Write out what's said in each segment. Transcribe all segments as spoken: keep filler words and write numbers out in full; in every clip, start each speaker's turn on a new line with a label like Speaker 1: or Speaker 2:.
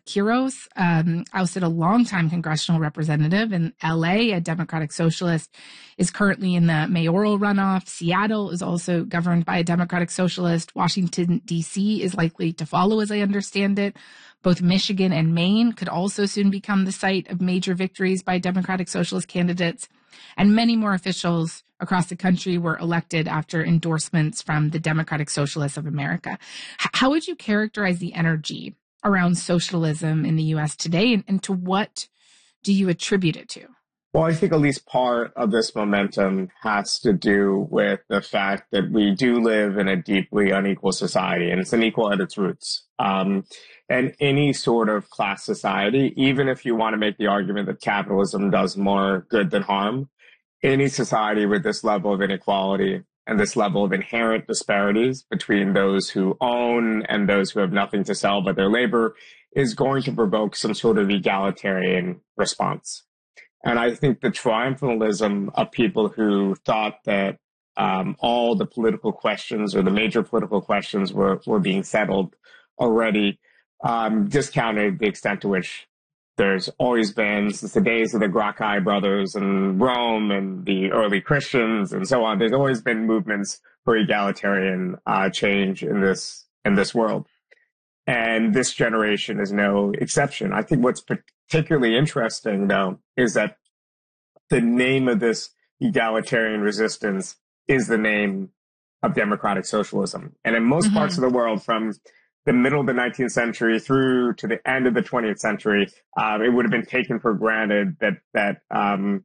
Speaker 1: Quiroz um, ousted a longtime congressional representative in L A, a Democratic Socialist, is currently in the mayoral runoff. Seattle is also governed by a Democratic Socialist. Washington, D C is likely to follow, as I understand it. Both Michigan and Maine could also soon become the site of major victories by Democratic Socialist candidates. And many more officials across the country were elected after endorsements from the Democratic Socialists of America. H- how would you characterize the energy around socialism in the U S today, and, and to what do you attribute it to?
Speaker 2: Well, I think at least part of this momentum has to do with the fact that we do live in a deeply unequal society, and it's unequal at its roots. Um, and any sort of class society, even if you want to make the argument that capitalism does more good than harm, any society with this level of inequality and this level of inherent disparities between those who own and those who have nothing to sell but their labor is going to provoke some sort of egalitarian response. And I think the triumphalism of people who thought that um, all the political questions or the major political questions were, were being settled already um, discounted the extent to which there's always been, since the days of the Gracchi brothers and Rome and the early Christians and so on, there's always been movements for egalitarian uh, change in this in this world. And this generation is no exception. I think what's particularly interesting, though, is that the name of this egalitarian resistance is the name of democratic socialism. And in most mm-hmm. parts of the world, from the middle of the nineteenth century through to the end of the twentieth century, uh, it would have been taken for granted that that um,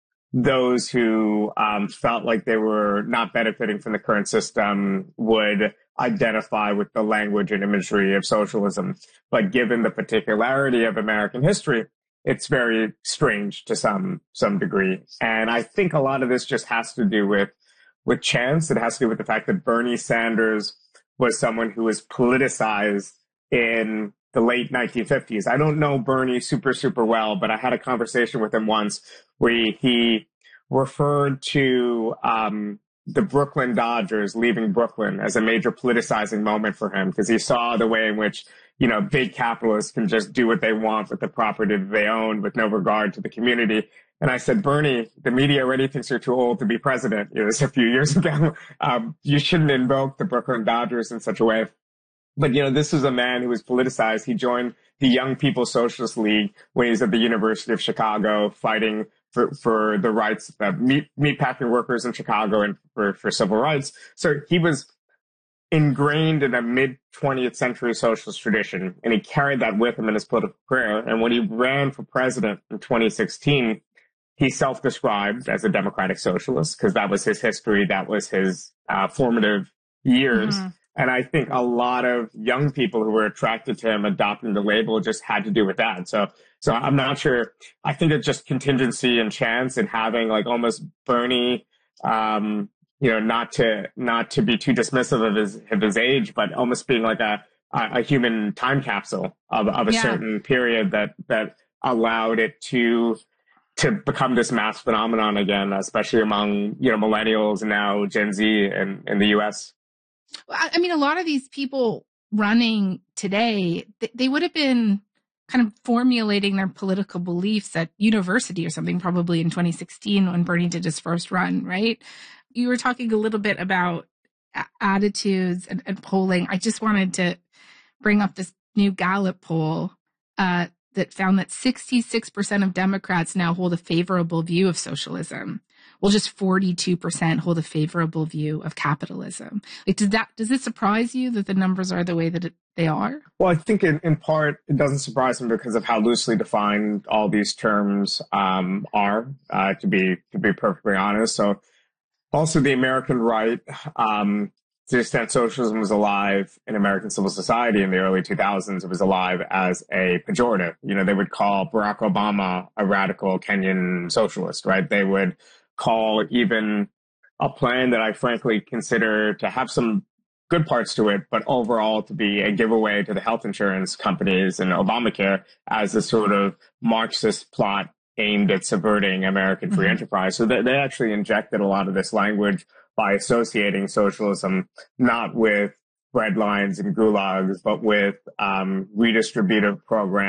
Speaker 2: those who um, felt like they were not benefiting from the current system would identify with the language and imagery of socialism. But given the particularity of American history, it's very strange to some some degree. And I think a lot of this just has to do with with chance. It has to do with the fact that Bernie Sanders was someone who was politicized in the late nineteen fifties. I don't know Bernie super, super well, but I had a conversation with him once where he, he referred to um, the Brooklyn Dodgers leaving Brooklyn as a major politicizing moment for him, because he saw the way in which, you know, big capitalists can just do what they want with the property that they own with no regard to the community. And I said, Bernie, the media already thinks you're too old to be president. It was a few years ago. Um, you shouldn't invoke the Brooklyn Dodgers in such a way. But, you know, this was a man who was politicized. He joined the Young People's Socialist League when he was at the University of Chicago fighting for, for the rights of meat, meatpacking workers in Chicago and for, for civil rights. So he was ingrained in a mid-twentieth century socialist tradition, and he carried that with him in his political career. And when he ran for president in twenty sixteen, he self-described as a democratic socialist because that was his history. That was his uh, formative years. Mm-hmm. And I think a lot of young people who were attracted to him adopting the label just had to do with that. So, so I'm not sure. I think it's just contingency and chance and having like almost Bernie, um, you know, not to, not to be too dismissive of his, of his age, but almost being like a, a human time capsule of, of a yeah. certain period that, that allowed it to, to become this mass phenomenon again, especially among, you know, millennials and now Gen Z in, in the U S.
Speaker 1: I mean, a lot of these people running today, they would have been kind of formulating their political beliefs at university or something, probably in twenty sixteen when Bernie did his first run, right? You were talking a little bit about attitudes and, and polling. I just wanted to bring up this new Gallup poll uh, that found that sixty-six percent of Democrats now hold a favorable view of socialism. Well, just forty-two percent hold a favorable view of capitalism. Like, does that, does it surprise you that the numbers are the way that it, they are?
Speaker 2: Well, I think in, in part, it doesn't surprise me because of how loosely defined all these terms um, are, uh, to be, to be perfectly honest. So also the American right, um, to the extent socialism was alive in American civil society in the early two thousands, it was alive as a pejorative. You know, they would call Barack Obama a radical Kenyan socialist, right? They would call even a plan that I frankly consider to have some good parts to it, but overall to be a giveaway to the health insurance companies and Obamacare as a sort of Marxist plot aimed at subverting American free mm-hmm. enterprise. So they, they actually injected a lot of this language by associating socialism not with bread lines and gulags, but with um, redistributive programs